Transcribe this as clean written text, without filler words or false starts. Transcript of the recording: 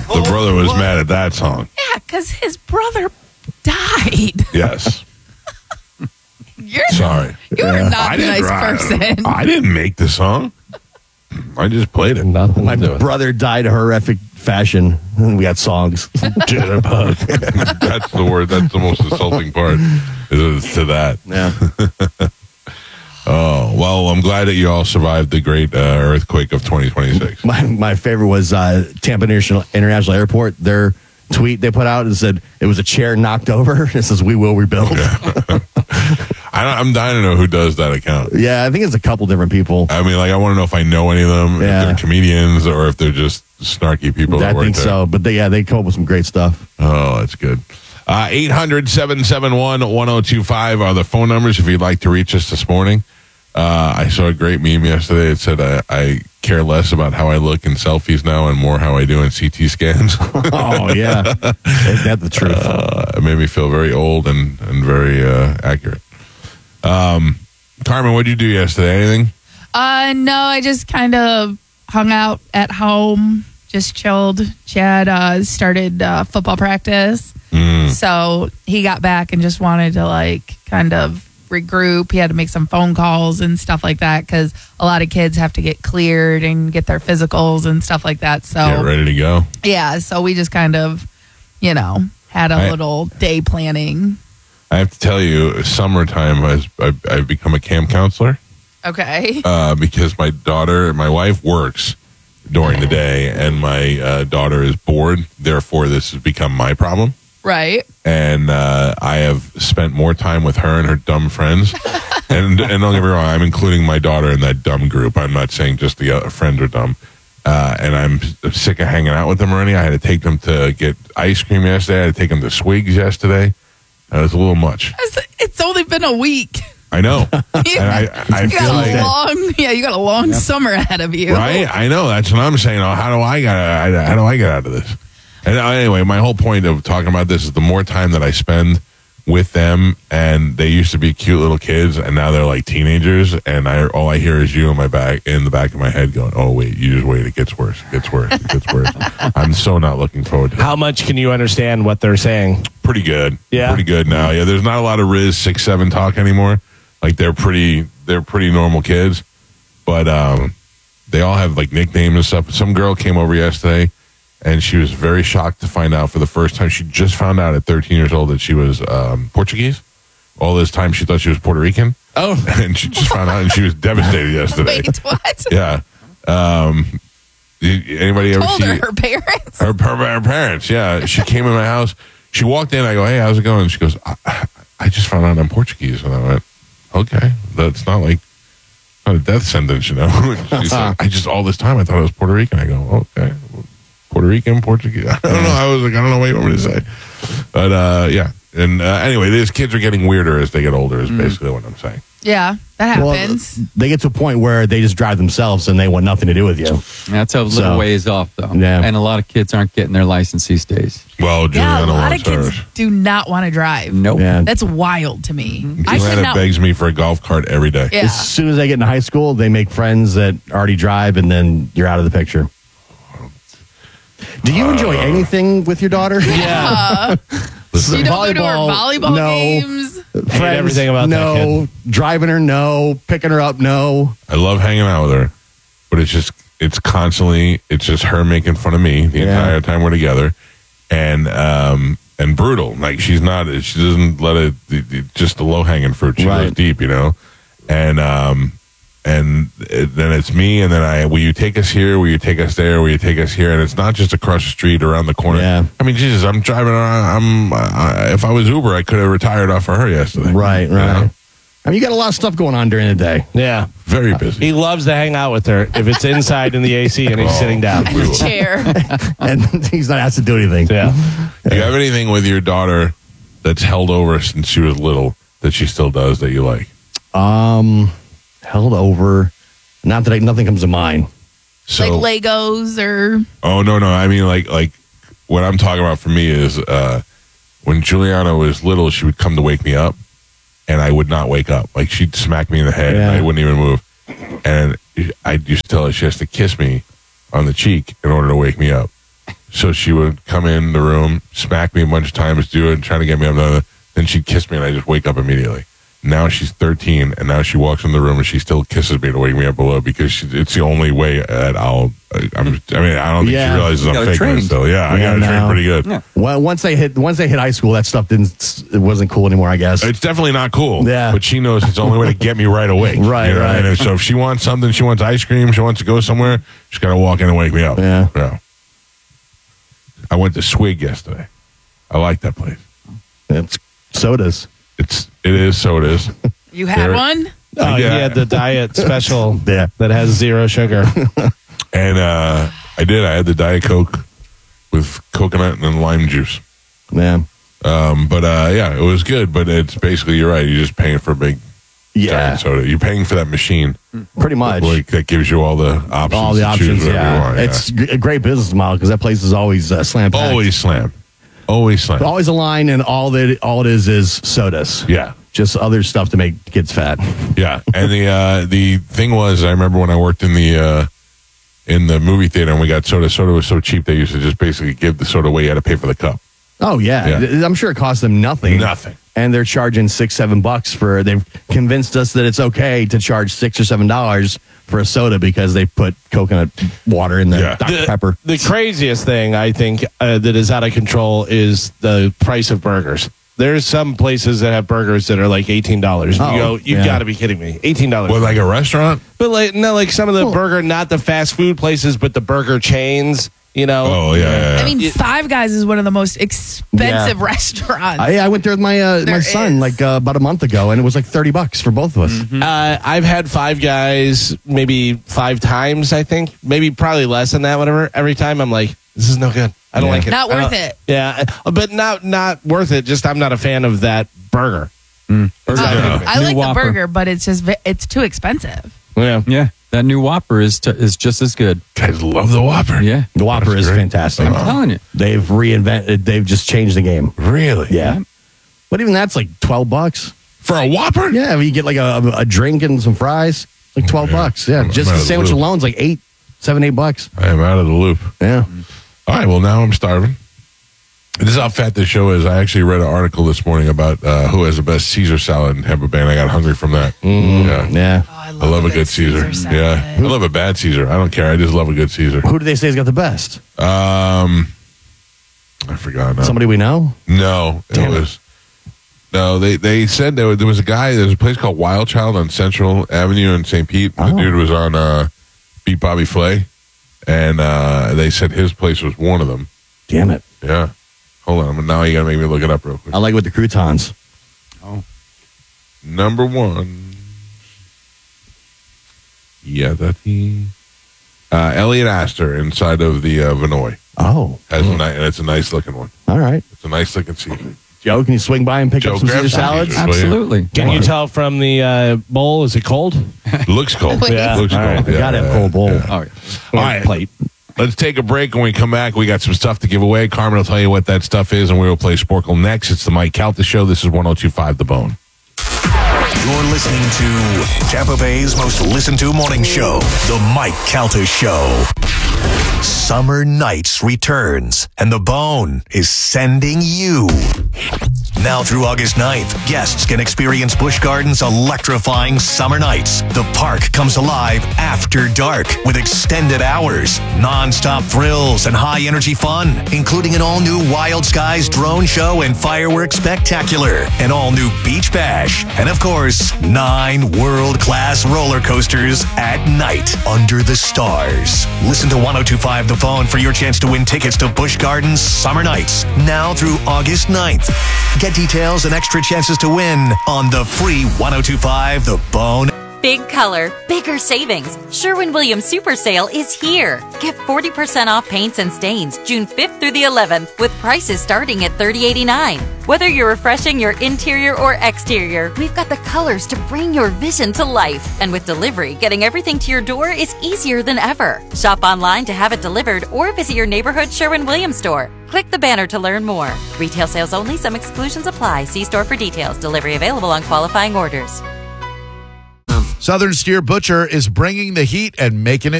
The brother was mad at that song. Yeah, because his brother died. Yes. You're Sorry. You're not a nice person. I didn't make the song. I just played it. Nothing My to do with it. brother died a horrific fashion. We got songs. Jitterbug. That's the word. That's the most insulting part. Is to that. Yeah. Oh, well, I'm glad that you all survived the great earthquake of 2026. My favorite was Tampa International Airport. Their tweet they put out and said it was a chair knocked over. It says, "We will rebuild." I'm dying to know who does that account. Yeah, I think it's a couple different people. I mean, like, I want to know if I know any of them, Yeah. if they're comedians, or if they're just snarky people. I that work think there. so. But they come up with some great stuff. Oh, that's good. 800-771-1025 are the phone numbers if you'd like to reach us this morning. I saw a great meme yesterday. It said, I care less about how I look in selfies now and more how I do in CT scans. Oh, yeah. That's the truth. It made me feel very old and very accurate. Carmen, what did you do yesterday? Anything? No, I just kind of hung out at home, just chilled. Chad started football practice. So he got back and just wanted to kind of regroup. He had to make some phone calls and stuff like that because a lot of kids have to get cleared and get their physicals and stuff like that. So Get ready to go. yeah, so we just kind of, had a little day planning. I have to tell you, summertime, I've become a camp counselor. Okay. Because my wife works during the day and my daughter is bored. Therefore, this has become my problem. Right. And I have spent more time with her and her dumb friends. and don't get me wrong, I'm including my daughter in that dumb group. I'm not saying just the friends are dumb. And I'm sick of hanging out with them already. I had to take them to get ice cream yesterday. I had to take them to Swigs yesterday. It was a little much. It's only been a week. I know. And I you feel like you got a long summer ahead of you. right? I know. That's what I'm saying. Oh, how do I get out of this? And anyway, my whole point of talking about this is the more time that I spend with them, and they used to be cute little kids, and now they're like teenagers, and all I hear is you in the back of my head going, "Oh wait, you just wait. It gets worse. It gets worse. It gets worse." I'm so not looking forward to it. How much can you understand what they're saying? Pretty good. Yeah? Pretty good now. Yeah, there's not a lot of Riz 6-7 talk anymore. Like they're pretty normal kids, but they all have like nicknames and stuff. Some girl came over yesterday, and she was very shocked to find out for the first time. She just found out at 13 years old that she was Portuguese. All this time she thought she was Puerto Rican. Oh, And she just found out, and she was devastated yesterday. Wait, what? Yeah. Anybody ever Told see her parents. her parents? Yeah. She came in my house. She walked in. I go, "Hey, how's it going?" And she goes, I just found out I'm Portuguese. And I went, "Okay, that's not a death sentence, you know." She's like, all this time I thought it was Puerto Rican. I go, "Okay, Puerto Rican, Portuguese." I don't know. I was like, I don't know what you want me to say, but yeah. And anyway, these kids are getting weirder as they get older. Is basically what I'm saying. Yeah, that happens. Well, they get to a point where they just drive themselves and they want nothing to do with you. That's a little ways off, though. Yeah. And a lot of kids aren't getting their license these days. Well, Yeah, a Juliana lot of wants kids hers. do not want to drive. Nope. Yeah. That's wild to me. I could Juliana not. begs me for a golf cart every day. Yeah. As soon as they get into high school, they make friends that already drive, and then you're out of the picture. Do you enjoy anything with your daughter? yeah. You don't go to her volleyball no. games. Friends, everything about that no. Driving her, no. Picking her up, no. I love hanging out with her, but it's just her making fun of me the entire time we're together, and brutal. Like she doesn't let it just the low hanging fruit. She goes deep, you know, and then it's me, and then will you take us here? Will you take us there? Will you take us here? And it's not just across the street, around the corner. Yeah. I mean, Jesus, I'm driving around. If I was Uber, I could have retired off of her yesterday. Right. You know? I mean, you got a lot of stuff going on during the day. Yeah. Very busy. He loves to hang out with her if it's inside in the AC and he's sitting down. The chair. And he's not asked to do anything. Yeah. Do you have anything with your daughter that's held over since she was little that she still does that you like? Held over. Not that nothing comes to mind. So, like Legos or. Oh, no. I mean, like what I'm talking about for me is when Juliana was little, she would come to wake me up, and I would not wake up. Like, she'd smack me in the head, and I wouldn't even move. And I used to tell her she has to kiss me on the cheek in order to wake me up. So she would come in the room, smack me a bunch of times, do it, trying to get me up. Then she'd kiss me, and I just wake up immediately. Now she's 13, and now she walks in the room, and she still kisses me to wake me up below because it's the only way that I don't think she realizes I'm faking it still. Yeah, I got to train pretty good. Yeah. Well, once they hit high school, that stuff it wasn't cool anymore, I guess. It's definitely not cool. Yeah. But she knows it's the only way to get me right awake. Right, you know? right. And so if she wants something, she wants ice cream, she wants to go somewhere, she's got to walk in and wake me up. Yeah. I went to Swig yesterday. I like that place. It's sodas. It is sodas. You had one? Oh, Yeah. he had the diet special Yeah. that has 0 sugar. And I did. I had the Diet Coke with coconut and then lime juice. Yeah. It was good. But it's basically, you're right. You're just paying for a big giant soda. You're paying for that machine. Pretty much. Like, that gives you all the options. All the to choose options, whatever you want, It's a great business model because that place is always slam packed. always slam. Always slam. Always a line, and all it is sodas. Yeah. Just other stuff to make kids fat. Yeah. And the thing was, I remember when I worked in the movie theater and we got soda. Soda was so cheap they used to just basically give the soda away. You had to pay for the cup. Oh, yeah. Yeah. I'm sure it cost them nothing. Nothing. And they're charging $6-7 for. They've convinced us that it's okay to charge $6 or $7 for a soda because they put coconut water in there, Dr. Pepper. The craziest thing I think that is out of control is the price of burgers. There's some places that have burgers that are like $18. Oh, You've got to be kidding me. $18. Well, like a restaurant? But like some of the burger, not the fast food places, but the burger chains. Oh, yeah. I mean, Five Guys is one of the most expensive restaurants. I went there with my There son is. like about a month ago, and it was like $30 for both of us. I've had Five Guys maybe 5 times, I think. Maybe probably less than that, whatever. Every time I'm like, this is no good. I don't like it. Not I worth don't- it. Yeah, but not worth it. Just I'm not a fan of that burger. It's not I good. like the Whopper. burger, but it's just it's too expensive. Yeah. Yeah, that new Whopper is just as good. Guys love the Whopper. Yeah, The Whopper That's is great. fantastic. I'm telling you. They've reinvented. They've just changed the game. Really? Yeah. But even that's like $12. For a Whopper? Yeah, you get like a drink and some fries, like $12. Yeah, I'm just out the of the sandwich loop. alone's like $7-8. I am out of the loop. Yeah. All right, well, now I'm starving. This is how fat this show is. I actually read an article this morning about who has the best Caesar salad in Tampa Bay, and I got hungry from that. Yeah. Yeah. Oh, I love a good Caesar. salad. Yeah. I love a bad Caesar. I don't care. I just love a good Caesar. Who do they say has got the best? I forgot now. Somebody we know? No, Damn it it. was. No, they said there was a guy. There's a place called Wild Child on Central Avenue in St. Pete. The Oh. dude was on Beat Bobby Flay, and they said his place was one of them. Damn it. Yeah. Hold on. Now you got to make me look it up real quick. I like it with the croutons. Number one. Yeah, that he. Elliot Astor inside of the Vinoy. Oh. And it's a nice looking one. All right. It's a nice looking Caesar. Joe, can you swing by and pick Joe, up some grab Caesar some salads? Caesar. Absolutely. Can you tell from the bowl? Is it cold? Looks cold. Wait. Yeah. Looks All right. cold. We got to have cold bowl. Oh, yeah. All right. Plate. Let's take a break. When we come back, we got some stuff to give away. Carmen will tell you what that stuff is, and we will play Sporkle next. It's the Mike Calta Show. This is 102.5 The Bone. You're listening to Tampa Bay's most listened to morning show, The Mike Calta Show. Summer Nights returns, and The Bone is sending you. Now through August 9th, guests can experience Busch Gardens' electrifying summer nights. The park comes alive after dark with extended hours, non-stop thrills, and high-energy fun, including an all-new Wild Skies drone show and fireworks spectacular, an all-new beach bash, and of course, 9 world-class roller coasters at night under the stars. Listen to 102.5 The Bone for your chance to win tickets to Busch Gardens Summer Nights, now through August 9th. Get details and extra chances to win on the free 102.5 The Bone. Big color, bigger savings. Sherwin-Williams Super Sale is here. Get 40% off paints and stains June 5th through the 11th with prices starting at $30.89. Whether you're refreshing your interior or exterior, we've got the colors to bring your vision to life. And with delivery, getting everything to your door is easier than ever. Shop online to have it delivered or visit your neighborhood Sherwin-Williams store. Click the banner to learn more. Retail sales only. Some exclusions apply. See store for details. Delivery available on qualifying orders. Southern Steer Butcher is bringing the heat and making it